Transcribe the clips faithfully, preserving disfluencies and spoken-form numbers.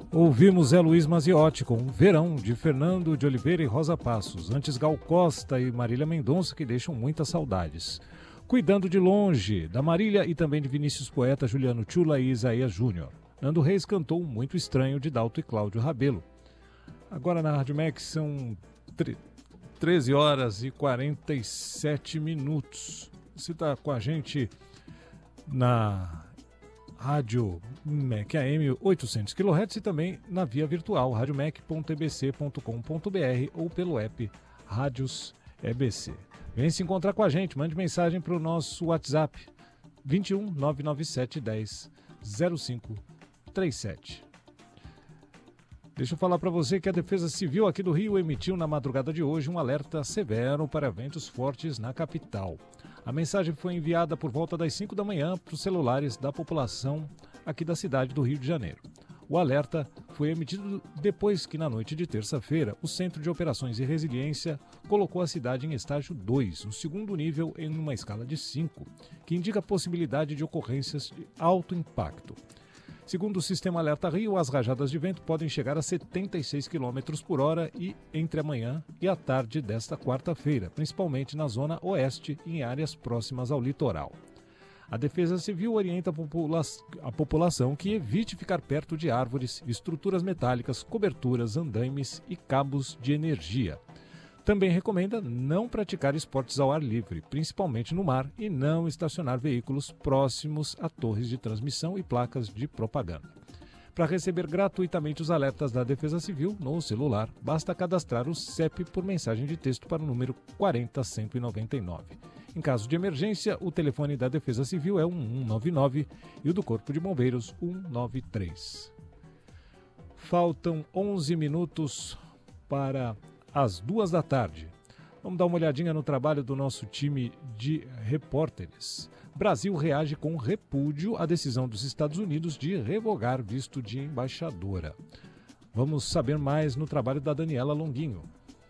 Ouvimos Zé Luiz Maziotti com Verão, de Fernando de Oliveira e Rosa Passos. Antes, Gal Costa e Marília Mendonça, que deixam muitas saudades. Cuidando de Longe, da Marília e também de Vinícius Poeta, Juliano Tchula e Isaías Júnior. Nando Reis cantou Muito Estranho, de Dalto e Cláudio Rabelo. Agora na Rádio Mac são treze horas e quarenta e sete minutos. Você está com a gente na Rádio Mac A M oitocentos quilohertz e também na via virtual radiomac ponto e b c ponto com ponto b r ou pelo app Rádios E B C. Vem se encontrar com a gente, mande mensagem para o nosso WhatsApp vinte e um, nove nove sete, dez, zero cinco três sete. Deixa eu falar para você que a Defesa Civil aqui do Rio emitiu na madrugada de hoje um alerta severo para ventos fortes na capital. A mensagem foi enviada por volta das cinco da manhã para os celulares da população aqui da cidade do Rio de Janeiro. O alerta foi emitido depois que, na noite de terça-feira, o Centro de Operações e Resiliência colocou a cidade em estágio dois, o segundo nível em uma escala de cinco, que indica a possibilidade de ocorrências de alto impacto. Segundo o Sistema Alerta Rio, as rajadas de vento podem chegar a setenta e seis quilômetros por hora e entre a manhã e a tarde desta quarta-feira, principalmente na zona oeste e em áreas próximas ao litoral. A Defesa Civil orienta a, popula- a população que evite ficar perto de árvores, estruturas metálicas, coberturas, andaimes e cabos de energia. Também recomenda não praticar esportes ao ar livre, principalmente no mar, e não estacionar veículos próximos a torres de transmissão e placas de propaganda. Para receber gratuitamente os alertas da Defesa Civil no celular, basta cadastrar o C E P por mensagem de texto para o número quarenta cento e noventa e nove. Em caso de emergência, o telefone da Defesa Civil é um um nove nove e o do Corpo de Bombeiros um nove três. Faltam onze minutos para às duas da tarde. Vamos dar uma olhadinha no trabalho do nosso time de repórteres. Brasil reage com repúdio à decisão dos Estados Unidos de revogar visto de embaixadora. Vamos saber mais no trabalho da Daniela Longuinho.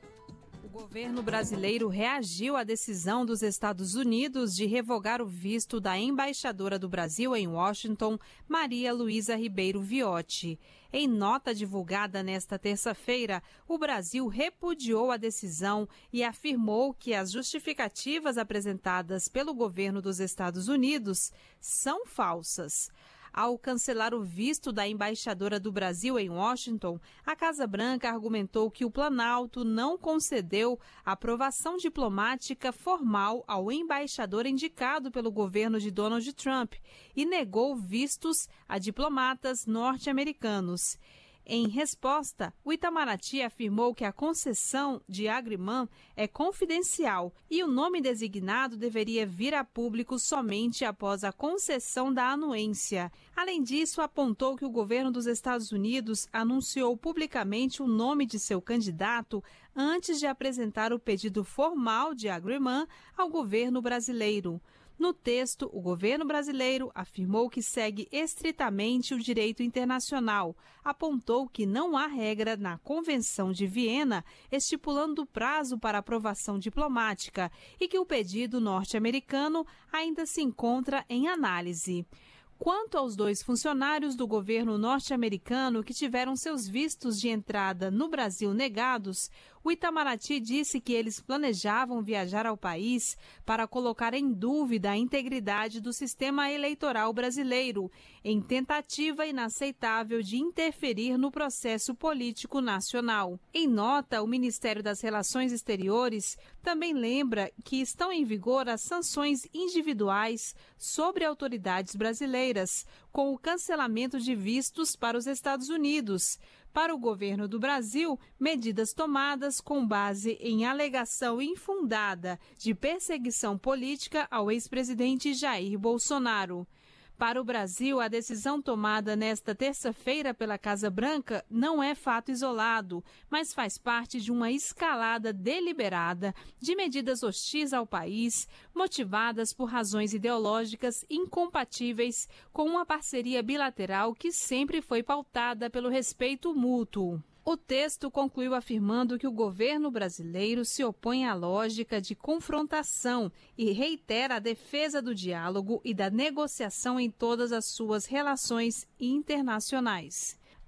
O governo brasileiro reagiu à decisão dos Estados Unidos de revogar o visto da embaixadora do Brasil em Washington, Maria Luísa Ribeiro Viotti. Em nota divulgada nesta terça-feira, o Brasil repudiou a decisão e afirmou que as justificativas apresentadas pelo governo dos Estados Unidos são falsas. Ao cancelar o visto da embaixadora do Brasil em Washington, a Casa Branca argumentou que o Planalto não concedeu aprovação diplomática formal ao embaixador indicado pelo governo de Donald Trump e negou vistos a diplomatas norte-americanos. Em resposta, o Itamaraty afirmou que a concessão de Agriman é confidencial e o nome designado deveria vir a público somente após a concessão da anuência. Além disso, apontou que o governo dos Estados Unidos anunciou publicamente o nome de seu candidato antes de apresentar o pedido formal de Agriman ao governo brasileiro. No texto, o governo brasileiro afirmou que segue estritamente o direito internacional, apontou que não há regra na Convenção de Viena estipulando o prazo para aprovação diplomática e que o pedido norte-americano ainda se encontra em análise. Quanto aos dois funcionários do governo norte-americano que tiveram seus vistos de entrada no Brasil negados, o Itamaraty disse que eles planejavam viajar ao país para colocar em dúvida a integridade do sistema eleitoral brasileiro, em tentativa inaceitável de interferir no processo político nacional. Em nota, o Ministério das Relações Exteriores também lembra que estão em vigor as sanções individuais sobre autoridades brasileiras, com o cancelamento de vistos para os Estados Unidos. Para o governo do Brasil, medidas tomadas com base em alegação infundada de perseguição política ao ex-presidente Jair Bolsonaro. Para o Brasil, a decisão tomada nesta terça-feira pela Casa Branca não é fato isolado, mas faz parte de uma escalada deliberada de medidas hostis ao país, motivadas por razões ideológicas incompatíveis com uma parceria bilateral que sempre foi pautada pelo respeito mútuo. O texto concluiu afirmando que o governo brasileiro se opõe à lógica de confrontação e reitera a defesa do diálogo e da negociação em todas as suas relações internacionais.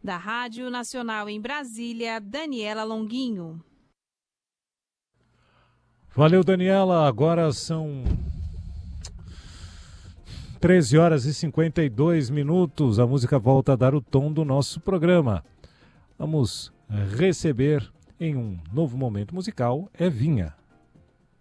Da Rádio Nacional em Brasília, Daniela Longuinho. Valeu, Daniela. Agora são treze horas e cinquenta e dois minutos. A música volta a dar o tom do nosso programa. Vamos receber em um novo momento musical Evinha.